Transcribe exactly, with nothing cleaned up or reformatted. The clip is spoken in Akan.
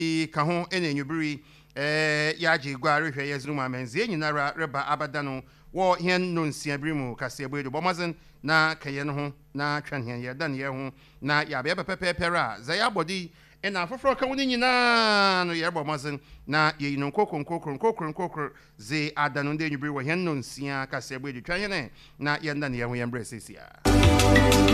ka ho ene nyubiri eh yaje gwa rehwe yezunu ma menzie nyinara reba abada no wo hien no nsia birimu kase egbedo bomazen na kaye no ho na twan hien ye dan ye ho na ya be pepepera za ya body ena afoforo ka woni nyina no ye bomazen na ye no kokon kokon kokon kokon ze adanu de nyubiri wo hien no nsia kase egbedo twan hien na ye ndan ye ho ye mbre sesia